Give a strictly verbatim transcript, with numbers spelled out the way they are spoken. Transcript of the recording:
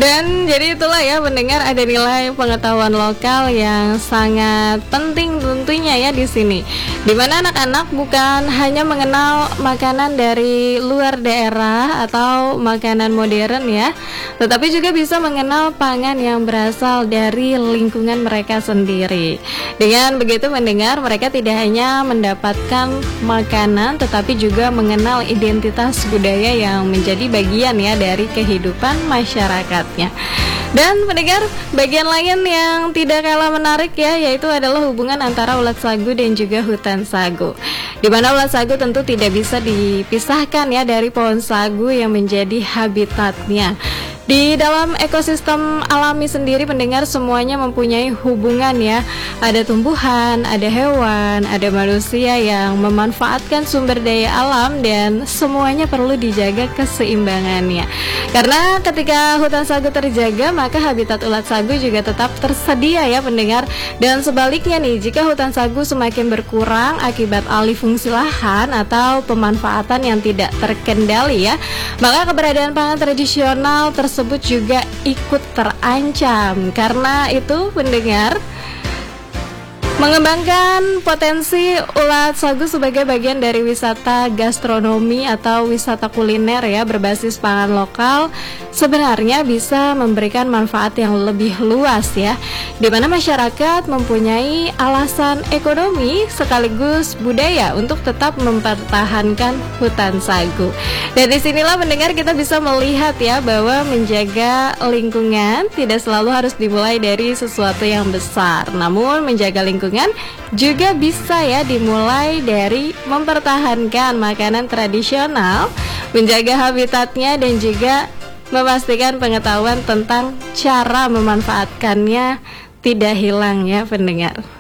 Dan jadi itulah ya pendengar, ada nilai pengetahuan lokal yang sangat penting tentunya ya di sini. Dimana anak-anak bukan hanya mengenal makanan dari luar daerah atau makanan modern ya, tetapi juga bisa mengenal pangan yang berasal dari lingkungan mereka sendiri. Dengan begitu mendengar, mereka tidak hanya mendapatkan makanan tetapi juga mengenal identitas budaya yang menjadi bagian ya dari kehidupan masyarakatnya. Dan mendengar, bagian lain yang tidak kalah menarik ya, yaitu adalah hubungan antara ulat sagu dan juga hutan sagu. Di mana ulat sagu tentu tidak bisa dipisahkan ya dari pohon sagu yang menjadi habitatnya. Di dalam ekosistem alami sendiri pendengar, semuanya mempunyai hubungan ya. Ada tumbuhan, ada hewan, ada manusia yang memanfaatkan sumber daya alam, dan semuanya perlu dijaga keseimbangannya. Karena ketika hutan sagu terjaga, maka habitat ulat sagu juga tetap tersedia ya pendengar. Dan sebaliknya nih, jika hutan sagu semakin berkurang akibat alih fungsi lahan atau pemanfaatan yang tidak terkendali ya, maka keberadaan pangan tradisional tersebut tersebut juga ikut terancam. Karena itu pendengar, mengembangkan potensi ulat sagu sebagai bagian dari wisata gastronomi atau wisata kuliner ya berbasis pangan lokal sebenarnya bisa memberikan manfaat yang lebih luas ya, di mana masyarakat mempunyai alasan ekonomi sekaligus budaya untuk tetap mempertahankan hutan sagu. Dan disinilah mendengar kita bisa melihat ya bahwa menjaga lingkungan tidak selalu harus dimulai dari sesuatu yang besar, namun menjaga lingkungan juga bisa ya dimulai dari mempertahankan makanan tradisional, menjaga habitatnya, dan juga memastikan pengetahuan tentang cara memanfaatkannya tidak hilang ya pendengar.